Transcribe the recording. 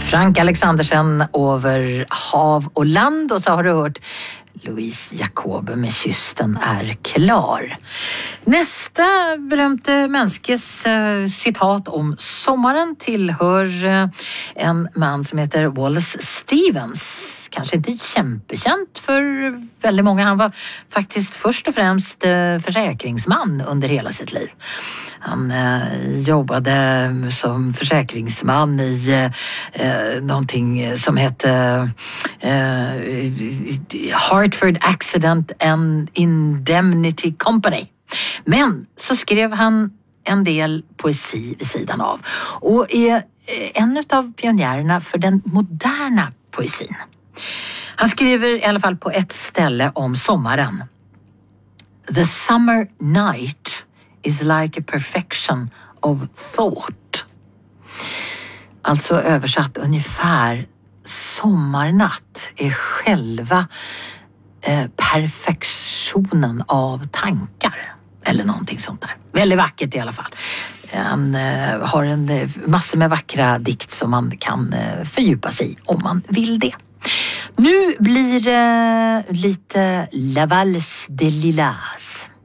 Frank Alexandersen över hav och land, och så har du hört Louise Jacob med Kysten är klar. Nästa berömte mänskes citat om sommaren tillhör en man som heter Wallace Stevens. Kanske inte kämpekänt för väldigt många. Han var faktiskt först och främst försäkringsman under hela sitt liv. Han jobbade som försäkringsman i någonting som hette Hartford Accident and Indemnity Company. Men så skrev han en del poesi vid sidan av och är en av pionjärerna för den moderna poesin. Han skriver i alla fall på ett ställe om sommaren. The summer night is like a perfection of thought. Alltså översatt ungefär, sommarnatt är själva perfektionen av tankar. Eller någonting sånt där. Väldigt vackert i alla fall. Han har en massor med vackra dikt som man kan fördjupa sig i om man vill det. Nu blir det lite La Valse des Lilas.